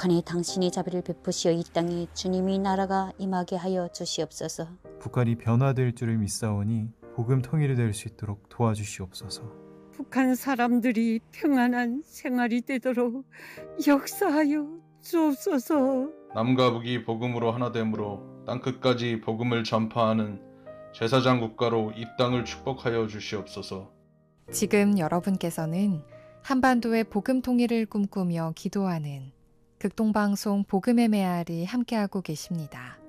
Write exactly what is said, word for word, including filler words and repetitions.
북한에 당신이 자비를 베푸시어 이 땅에 주님이 나라가 임하게 하여 주시옵소서. 북한이 변화될 줄을 믿사오니 복음 통일이 될 수 있도록 도와주시옵소서. 북한 사람들이 평안한 생활이 되도록 역사하여 주옵소서. 남과 북이 복음으로 하나됨으로 땅끝까지 복음을 전파하는 제사장 국가로 이 땅을 축복하여 주시옵소서. 지금 여러분께서는 한반도의 복음 통일을 꿈꾸며 기도하는 극동방송 복음의 메아리 함께하고 계십니다.